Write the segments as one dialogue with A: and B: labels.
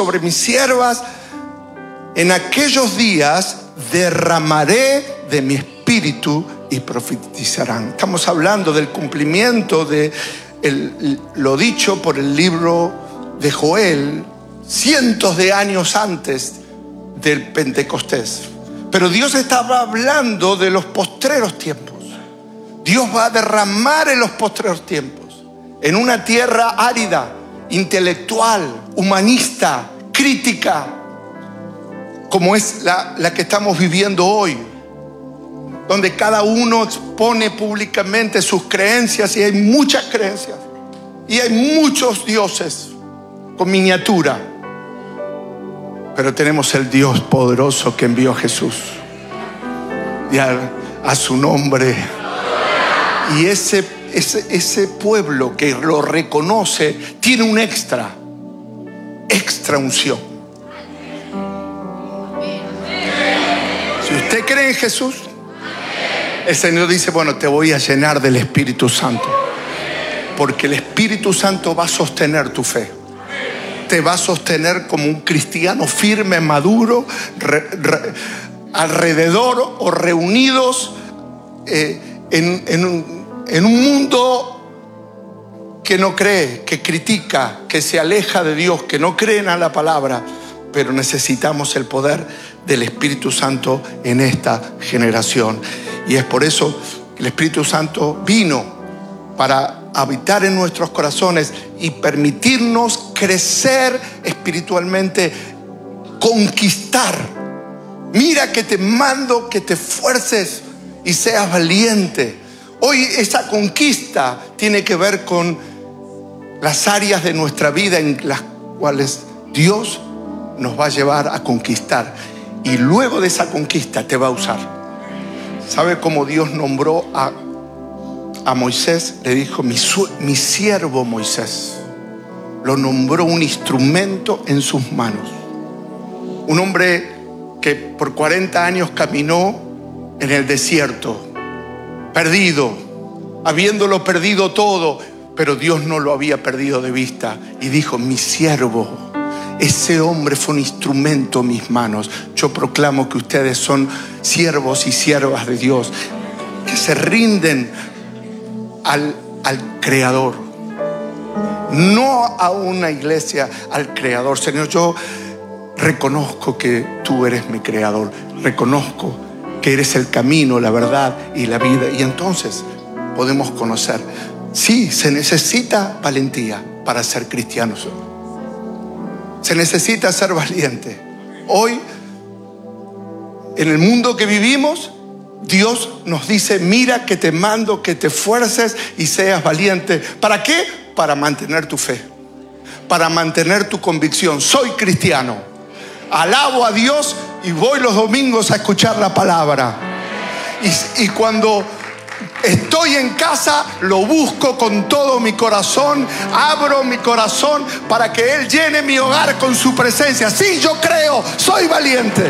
A: sobre mis siervas. En aquellos días derramaré de mi espíritu y profetizarán. Estamos hablando del cumplimiento de lo dicho por el libro de Joel cientos de años antes del Pentecostés. Pero Dios estaba hablando de los postreros tiempos. Dios va a derramar en los postreros tiempos, en una tierra árida, intelectual, humanista, crítica, como es la que estamos viviendo hoy, donde cada uno expone públicamente sus creencias, y hay muchas creencias y hay muchos dioses con miniatura, pero tenemos el Dios poderoso que envió a Jesús, y a su nombre. Y ese pueblo que lo reconoce tiene un extra unción. Si usted cree en Jesús, el Señor dice: bueno, te voy a llenar del Espíritu Santo, porque el Espíritu Santo va a sostener tu fe. Te va a sostener como un cristiano firme, maduro, alrededor o reunidos en un mundo que no cree, que critica, que se aleja de Dios, que no creen a la palabra. Pero necesitamos el poder del Espíritu Santo en esta generación. Y es por eso que el Espíritu Santo vino para habitar en nuestros corazones y permitirnos crecer espiritualmente, conquistar. Mira que te mando que te esfuerces y seas valiente. Hoy esa conquista tiene que ver con las áreas de nuestra vida en las cuales Dios nos va a llevar a conquistar, y luego de esa conquista te va a usar. ¿Sabe cómo Dios nombró a Moisés? Le dijo: mi siervo Moisés. Lo nombró un instrumento en sus manos. Un hombre que por 40 años caminó en el desierto, perdido, habiéndolo perdido todo, pero Dios no lo había perdido de vista, y dijo: mi siervo. Ese hombre fue un instrumento en mis manos. Yo proclamo que ustedes son siervos y siervas de Dios, que se rinden al Creador, no a una iglesia, al Creador. Señor, yo reconozco que tú eres mi Creador, reconozco que eres el camino, la verdad y la vida, y entonces podemos conocer. Sí, se necesita valentía para ser cristianos. Se necesita ser valiente. Hoy, en el mundo que vivimos, Dios nos dice: mira que te mando que te esfuerces y seas valiente. ¿Para qué? Para mantener tu fe, para mantener tu convicción. Soy cristiano, alabo a Dios y voy los domingos a escuchar la palabra. Y cuando estoy en casa, lo busco con todo mi corazón. Abro mi corazón para que Él llene mi hogar con su presencia. Sí, yo creo, soy valiente.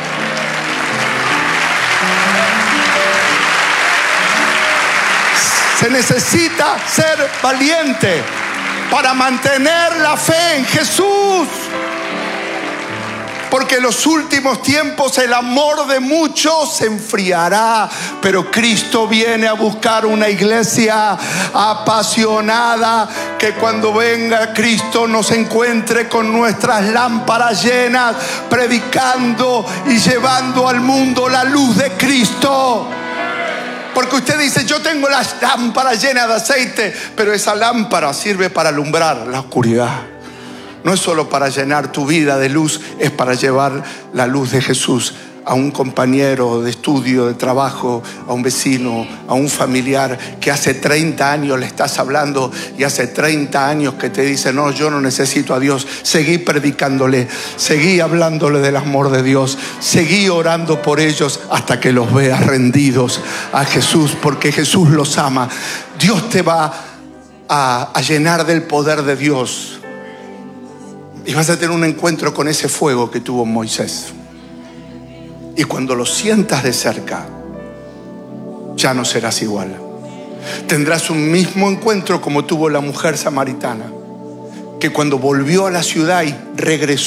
A: Se necesita ser valiente para mantener la fe en Jesús. Porque en los últimos tiempos el amor de muchos se enfriará, pero Cristo viene a buscar una iglesia apasionada, que cuando venga Cristo nos encuentre con nuestras lámparas llenas, predicando y llevando al mundo la luz de Cristo. Porque usted dice: yo tengo las lámparas llenas de aceite, pero esa lámpara sirve para alumbrar la oscuridad. No es solo para llenar tu vida de luz, es para llevar la luz de Jesús a un compañero de estudio, de trabajo, a un vecino, a un familiar que hace 30 años le estás hablando, y hace 30 años que te dice: no, yo no necesito a Dios. Seguí predicándole, seguí hablándole del amor de Dios, seguí orando por ellos hasta que los veas rendidos a Jesús, porque Jesús los ama. Dios te va a llenar del poder de Dios. Y vas a tener un encuentro con ese fuego que tuvo Moisés. Y cuando lo sientas de cerca, ya no serás igual. Tendrás un mismo encuentro como tuvo la mujer samaritana, que cuando volvió a la ciudad y regresó